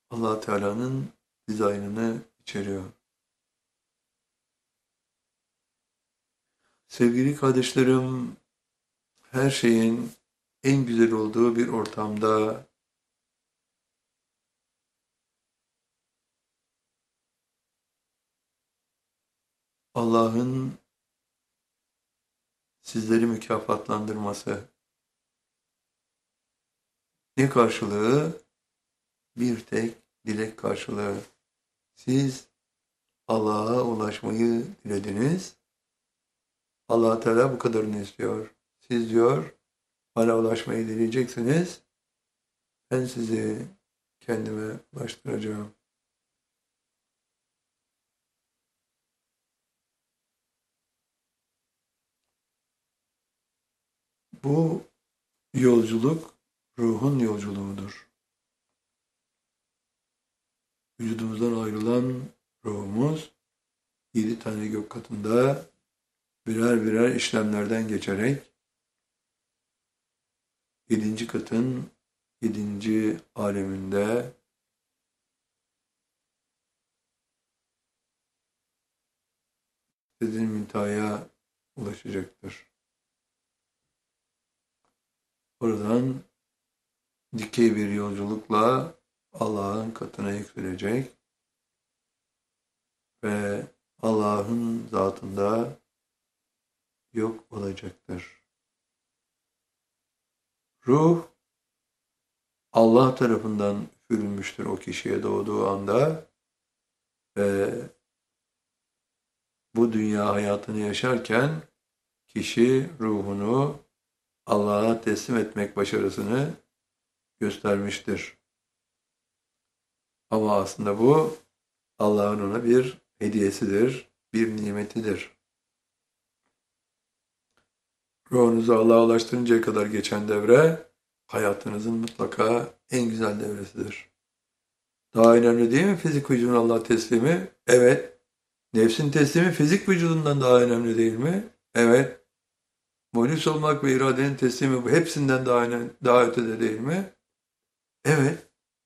Allah Teala'nın dizaynını içeriyor. Sevgili kardeşlerim, her şeyin en güzel olduğu bir ortamda Allah'ın sizleri mükafatlandırması ne karşılığı? Bir tek dilek karşılığı. Siz Allah'a ulaşmayı dilediniz. Allah Teala bu kadarını istiyor. Siz diyor, bana ulaşmayı dileyeceksiniz. Ben sizi kendime ulaştıracağım. Bu yolculuk ruhun yolculuğudur. Vücudumuzdan ayrılan ruhumuz 7 tane gök katında birer birer işlemlerden geçerek 7. katın 7. aleminde sizin müntehaya ulaşacaktır. Oradan dikey bir yolculukla Allah'ın katına yükselecek ve Allah'ın zatında yok olacaktır. Ruh Allah tarafından üfürülmüştür o kişiye doğduğu anda ve bu dünya hayatını yaşarken kişi ruhunu Allah'a teslim etmek başarısını göstermiştir. Ama aslında bu Allah'ın ona bir hediyesidir, bir nimetidir. Ruhunuzu Allah'a ulaştırıncaya kadar geçen devre hayatınızın mutlaka en güzel devresidir. Daha önemli değil mi fizik vücudun Allah'a teslimi? Evet. Nefsin teslimi fizik vücudundan daha önemli değil mi? Evet. Muhlis olmak ve iradenin teslimi bu hepsinden daha ötede değil mi? Evet.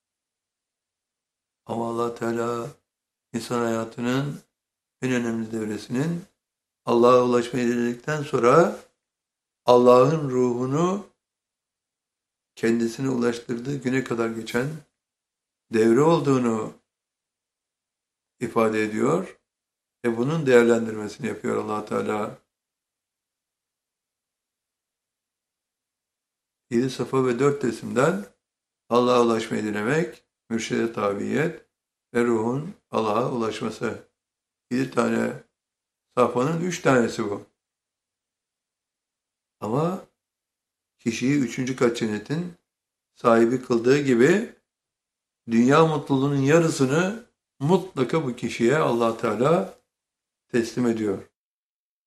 Ama Allah Teala insan hayatının en önemli devresinin Allah'a ulaşmayı diledikten sonra Allah'ın ruhunu kendisine ulaştırdığı güne kadar geçen devre olduğunu ifade ediyor ve bunun değerlendirmesini yapıyor Allah Teala. 7 safa ve 4 resimden Allah'a ulaşmayı dilemek, mürşide tabiyet ve ruhun Allah'a ulaşması. 7 tane safhanın 3 tanesi bu. Ama kişiyi 3. kat cennetin sahibi kıldığı gibi dünya mutluluğunun yarısını mutlaka bu kişiye Allah Teala teslim ediyor.